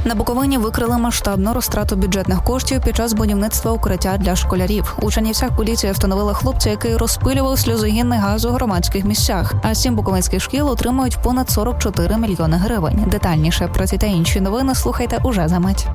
На Буковині викрили масштабну розтрату бюджетних коштів під час будівництва укриття для школярів. У Чернівцях поліція встановила хлопця, який розпилював сльозогінний газ у громадських місцях. А 7 буковинських шкіл отримують понад 44 мільйони гривень. Детальніше про ці та інші новини слухайте уже за мить.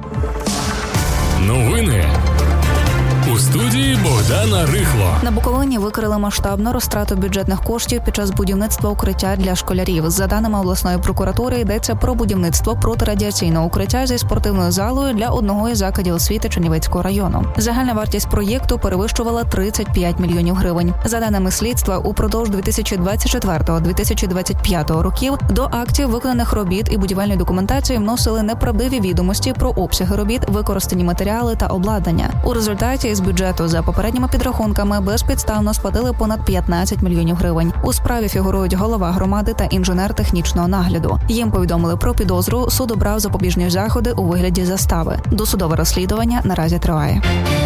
Новини у студії Богдана Рихло. На Буковині викрили масштабну розтрату бюджетних коштів під час будівництва укриття для школярів. За даними обласної прокуратури, йдеться про будівництво протирадіаційного укриття зі спортивною залою для одного із закладів освіти Чернівецького району. Загальна вартість проєкту перевищувала 35 мільйонів гривень. За даними слідства, упродовж 2024-2025 років до актів виконаних робіт і будівельної документації вносили неправдиві відомості про обсяги робіт, використані матеріали та обладнання. У результаті із бюджету за попередніми підрахунками безпідставно сплатили понад 15 мільйонів гривень. У справі фігурують голова громади та інженер технічного нагляду. Їм повідомили про підозру, суд обрав запобіжні заходи у вигляді застави. Досудове розслідування наразі триває.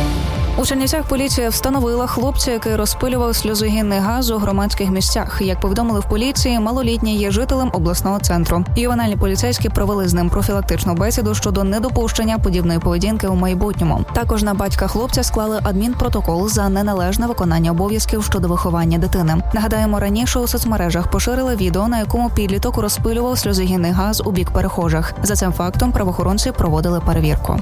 У Чернівцях поліція встановила хлопця, який розпилював сльозогінний газ у громадських місцях. Як повідомили в поліції, малолітній є жителем обласного центру. Ювенальні поліцейські провели з ним профілактичну бесіду щодо недопущення подібної поведінки у майбутньому. Також на батька хлопця склали адмінпротокол за неналежне виконання обов'язків щодо виховання дитини. Нагадаємо, раніше у соцмережах поширили відео, на якому підліток розпилював сльозогінний газ у бік перехожих. За цим фактом правоохоронці проводили перевірку.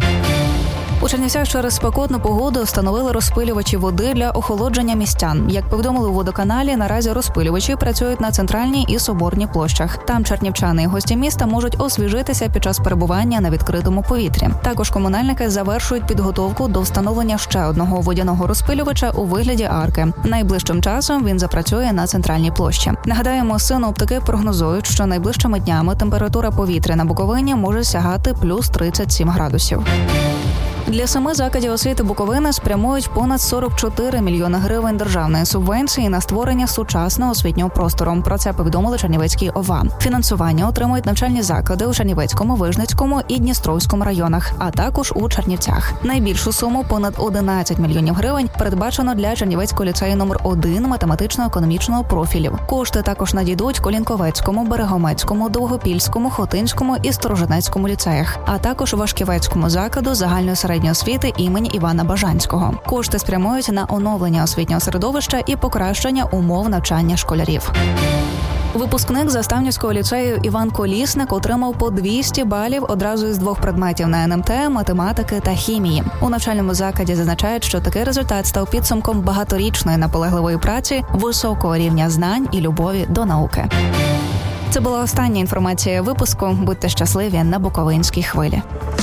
У Чернівцях через спекотну погоду встановили розпилювачі води для охолодження містян. Як повідомили у водоканалі, наразі розпилювачі працюють на Центральній і Соборній площах. Там чернівчани і гості міста можуть освіжитися під час перебування на відкритому повітрі. Також комунальники завершують підготовку до встановлення ще одного водяного розпилювача у вигляді арки. Найближчим часом він запрацює на Центральній площі. Нагадаємо, синоптики прогнозують, що найближчими днями температура повітря на Буковині може сягати плюс 37 градусів. Для 7 закладів освіти Буковини спрямують понад 44 мільйони гривень державної субвенції на створення сучасного освітнього простору. Про це повідомили Чернівецькій ОВА. Фінансування отримують навчальні заклади у Чернівецькому, Вижницькому і Дністровському районах, а також у Чернівцях. Найбільшу суму, понад 11 мільйонів гривень, передбачено для Чернівецького ліцею номер 1 математично-економічного профілів. Кошти також надійдуть Колінковецькому, Берегомецькому, Довгопільському, Хотинському і Сторожинецькому ліцеях, а також Вашківецькому закладу загальної середньої освіти імені Івана Бажанського. Кошти спрямують на оновлення освітнього середовища і покращення умов навчання школярів. Випускник Заставнівського ліцею Іван Колісник отримав по 200 балів одразу із 2 предметів на НМТ, математики та хімії. У навчальному закладі зазначають, що такий результат став підсумком багаторічної наполегливої праці, високого рівня знань і любові до науки. Це була остання інформація випуску. Будьте щасливі на Буковинській хвилі.